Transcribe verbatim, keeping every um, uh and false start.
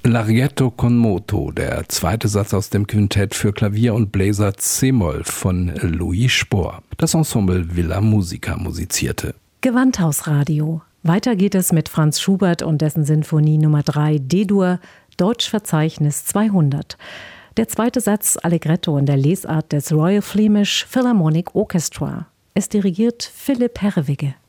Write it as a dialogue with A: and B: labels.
A: Larghetto con moto, der zweite Satz aus dem Quintett für Klavier und Bläser c-Moll von Louis Spohr. Das Ensemble Villa Musica musizierte.
B: Gewandhausradio. Weiter geht es mit Franz Schubert und dessen Sinfonie Nummer drei D-Dur, Deutschverzeichnis zweihundert. Der zweite Satz Allegretto in der Lesart des Royal Flemish Philharmonic Orchestra. Es dirigiert Philipp Herrewigge.